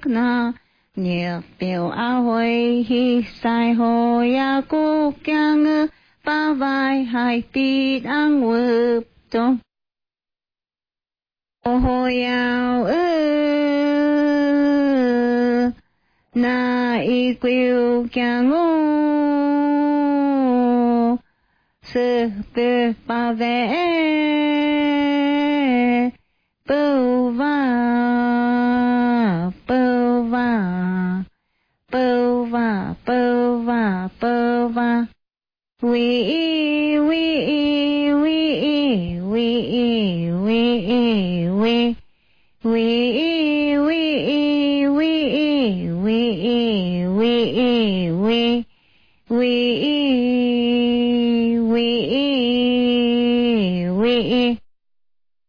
na nhiệt biểu a hồi hi sai hồ ya cô kyang ư ba vai hai ti đang vượt trong hồ yao na y quyêu kyang ô sư tư ba vẽ bưu va bưu va bưu va bưu va bưu va we we we we we we we we we